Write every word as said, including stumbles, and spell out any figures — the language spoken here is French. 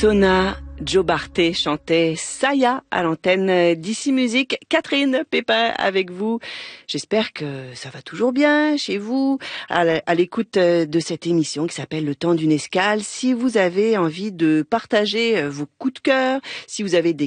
Sona, Joe Barté chantait Saya à l'antenne d'Ici Musique. Catherine Pépin avec vous. J'espère que ça va toujours bien chez vous, à l'écoute de cette émission qui s'appelle Le temps d'une escale. Si vous avez envie de partager vos coups de cœur, si vous avez des